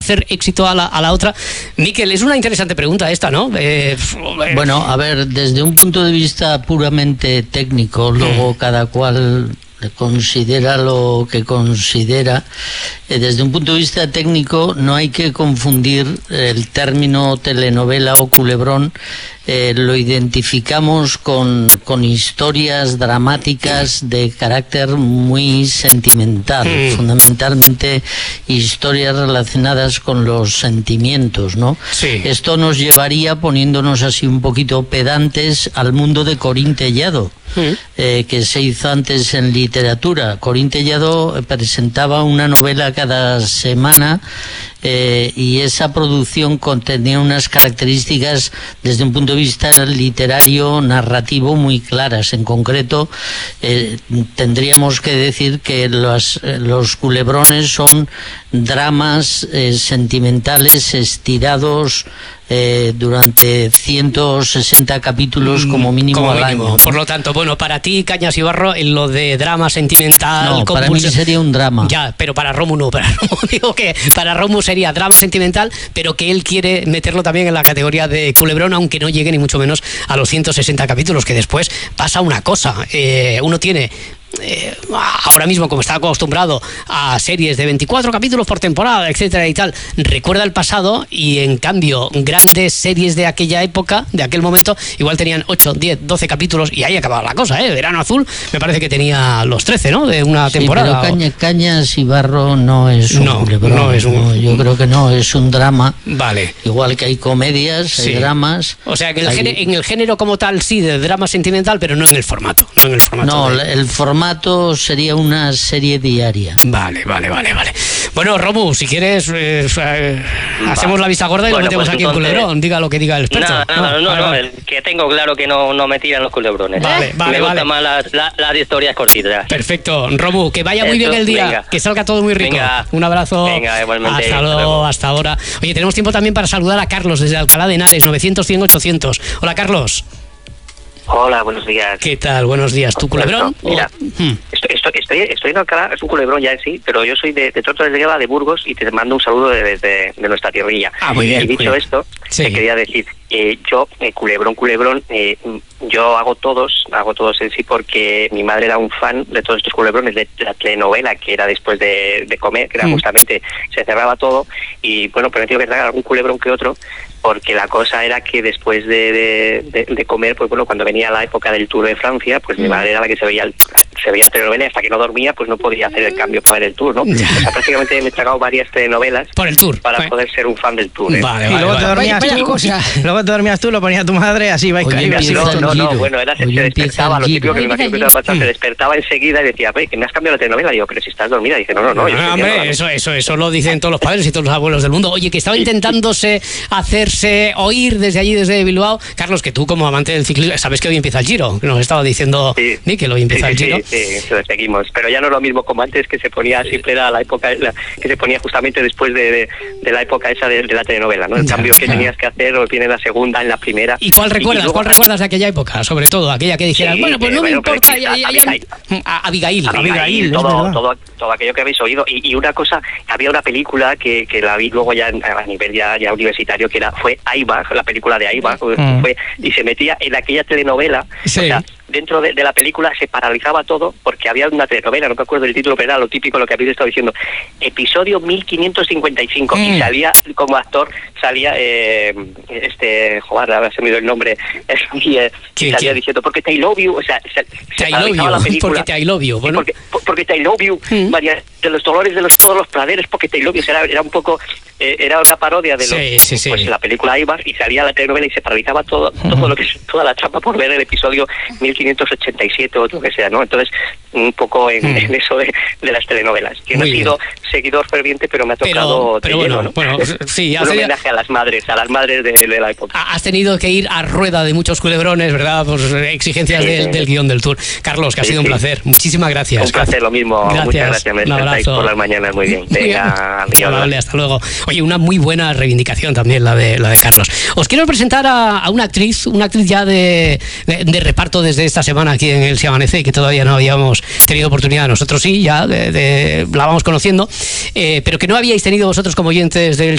hacer éxito a la otra. Miquel, es una interesante pregunta esta, ¿no? Bueno, a ver, desde un punto de vista puramente técnico, luego cada cual considera lo que considera. Desde un punto de vista técnico no hay que confundir el término telenovela o culebrón. Lo identificamos con historias dramáticas de carácter muy sentimental, fundamentalmente historias relacionadas con los sentimientos, ¿no? Sí. Esto nos llevaría, poniéndonos así un poquito pedantes, al mundo de Corín Tellado, que se hizo antes en literatura. Corín Tellado presentaba una novela cada semana, y esa producción contenía unas características desde un punto de vista literario, narrativo, muy claras. En concreto, tendríamos que decir que los culebrones son dramas sentimentales estirados durante 160 capítulos como mínimo al año, ¿no? Por lo tanto, bueno, para ti, Cañas Ibarro, en lo de drama sentimental... No, para mí sería un drama. Ya, pero para Romu no. Digo que para Romu sería drama sentimental, pero que él quiere meterlo también en la categoría de culebrón, aunque no llegue ni mucho menos a los 160 capítulos, que después pasa una cosa. Uno tiene... ahora mismo, como está acostumbrado a series de 24 capítulos por temporada, etcétera y tal, recuerda el pasado, y en cambio grandes series de aquella época, de aquel momento, igual tenían 8, 10, 12 capítulos y ahí acababa la cosa, Verano Azul me parece que tenía los 13, ¿no? De una temporada. Pero Cañas Ibarro no es un culebrón, no es un... yo creo que no, es un drama. Vale. Igual que hay comedias, hay dramas. O sea que en el género como tal sí, de drama sentimental, pero no en el formato. No, el formato sería una serie diaria. Vale. Bueno, Romu, si quieres, hacemos la vista gorda y lo metemos aquí en culebrón. Diga lo que diga el experto. No, el que tengo claro que no me tiran los culebrones. Me gustan más las historias cortitas. Perfecto. Romu, que vaya muy bien el día. Venga. Que salga todo muy rico. Venga. Un abrazo. Venga, igualmente. Hasta luego, hasta ahora. Oye, tenemos tiempo también para saludar a Carlos desde Alcalá de Henares, 900-100-800. Hola, Carlos. Hola, buenos días. ¿Qué tal? Buenos días. ¿Tu culebrón? Mira, estoy en Alcalá, es un culebrón ya en sí, pero yo soy de Torres de Gueva, de Burgos, y te mando un saludo de nuestra tierrilla. Muy bien. Y dicho esto, te quería decir, yo, culebrón, yo hago todos en sí, porque mi madre era un fan de todos estos culebrones, de la telenovela que era después de comer, que era justamente, se cerraba todo, y bueno, pero he tenido que traer algún culebrón que otro, porque la cosa era que después de comer, pues bueno, cuando venía la época del Tour de Francia, pues mi madre era la que se veía la telenovela, hasta que no dormía, pues no podía hacer el cambio para ver el Tour, ¿no? O sea, prácticamente me he tragado varias telenovelas por el Tour, para poder ser un fan del Tour. Vale, y luego te dormías tú, luego te dormías tú, lo ponía tu madre, así va así. No, bueno, se despertaba, lo típico que me imagino que te va a pasar, se despertaba enseguida y decía, que me has cambiado la telenovela. Digo, pero si estás dormida. Dice, no. Hombre, eso lo dicen todos los padres y todos los abuelos del mundo. Oye, que estaba intentándose hacerse oír desde allí, desde Bilbao. Carlos, que tú como amante del ciclismo, sabes que hoy empieza el Giro, que nos estaba diciendo que hoy empieza el Giro. Sí, seguimos. Pero ya no es lo mismo como antes, que se ponía, siempre era la época que se ponía justamente después de la época esa de la telenovela, ¿no? El cambio que tenías que hacer, o viene la segunda, en la primera. ¿Y cuál recuerdas de aquella época? Sobre todo, aquella que dijeras, pues no me importa. Abigail. Todo aquello que habéis oído. Y una cosa, había una película que la vi luego ya a nivel ya universitario, que fue Aiba, la película de Aiba, y se metía en aquella telenovela. Sí. O sea, dentro de la película se paralizaba todo, porque había una telenovela, no me acuerdo del título, pero era lo típico, lo que habéis estado diciendo, episodio 1555, y salía como actor, ahora se me dio el nombre, y salía diciendo, porque te I love you, o sea, se paralizaba la película. Porque te I love you, bueno. Porque te I love you, María, de los dolores de todos los praderes, porque te I love you, era un poco, era una parodia de pues la película Ibar, y salía la telenovela y se paralizaba todo lo que es toda la chapa por ver el episodio 1587 o lo que sea, ¿no? Entonces, un poco en eso de las telenovelas. Que no he sido seguidor ferviente, pero me ha tocado sí, un homenaje a las madres de la época. Has tenido que ir a rueda de muchos culebrones, ¿verdad? Por exigencias del guión del Tour. Carlos, que ha sido un placer. Muchísimas gracias. Un placer, lo mismo. Gracias. Muchas gracias. Me despertáis por las mañanas muy bien. Venga, amable, hasta luego. Oye, una muy buena reivindicación también la de Carlos. Os quiero presentar a una actriz ya de reparto desde esta semana aquí en El Se Amanece, que todavía no habíamos tenido oportunidad. Nosotros sí, ya la vamos conociendo, pero que no habíais tenido vosotros como oyentes del